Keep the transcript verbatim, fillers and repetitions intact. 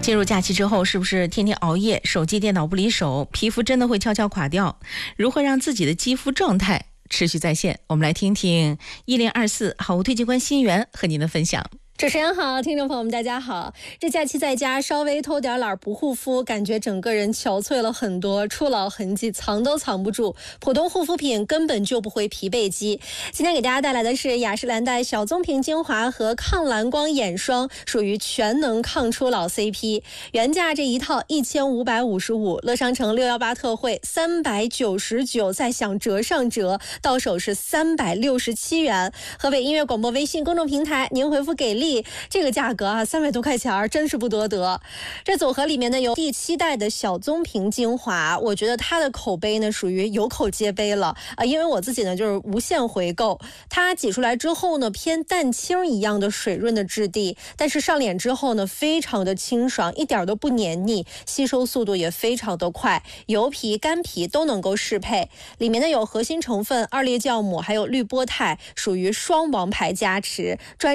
进入假期之后，是不是天天熬夜，手机电脑不离手，皮肤真的会悄悄垮掉？如何让自己的肌肤状态持续在线？我们来听听一零二四好物推荐官心源和您的分享。 主持人好，听众朋友们大家好。这假期在家稍微偷点懒不护肤，感觉整个人憔悴了很多，初老痕迹藏都藏不住，普通护肤品根本就不会疲惫肌。今天给大家带来的是雅诗兰黛小棕瓶精华和抗蓝光眼霜，属于全能抗初老 C P， 原价这一套一千五百五十五，乐商城六一八特惠三百九十九，再享折上折，到手是三百六十七元。河北音乐广播微信公众平台，您回复给力，这个价格啊，三百多块钱真是不多得。这组合里面呢有第七代的小棕瓶精华，我觉得它的口碑呢属于有口皆碑了啊，因为我自己呢就是无限回购。它挤出来之后呢，偏蛋清一样的水润的质地，但是上脸之后呢，非常的清爽，一点都不黏腻，吸收速度也非常的快，油皮干皮都能够适配。里面呢有核心成分二裂酵母，还有绿波肽，属于双王牌加持，专